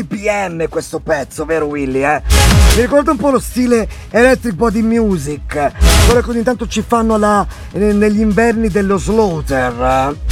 IPM questo pezzo, vero Willy, eh? Mi ricorda un po' lo stile Electric Body Music, quello che ogni tanto ci fanno negli inverni dello Slaughter.